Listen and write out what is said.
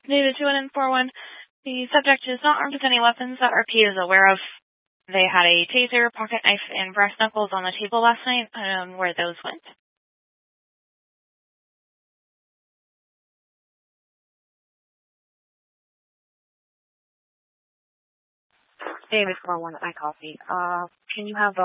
David 2-1-4-1. The subject is not armed with any weapons that RP is aware of. They had a taser, pocket knife, and brass knuckles on the table last night. I don't know where those went. David 4-1, I copy. Can you have